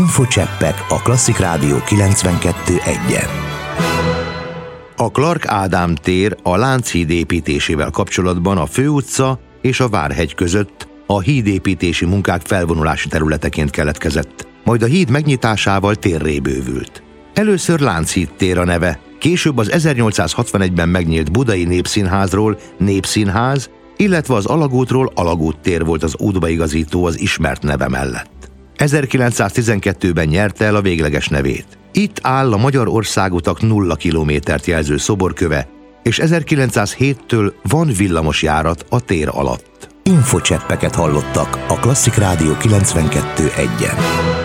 Infocseppek a Klasszik Rádió 92.1-en. A Clark Ádám tér a Lánchíd építésével kapcsolatban a Főutca és a Várhegy között a hídépítési munkák felvonulási területeként keletkezett, majd a híd megnyitásával térré bővült. Először Lánchíd tér a neve, később az 1861-ben megnyílt Budai Népszínházról Népszínház, illetve az Alagútról Alagút tér volt az útbaigazító az ismert neve mellett. 1912-ben nyerte el a végleges nevét. Itt áll a Magyar Országutak 0 kilométert jelző szoborköve, és 1907-től van villamosjárat a tér alatt. Infocseppeket hallottak a Klasszik Rádió 92.1-en.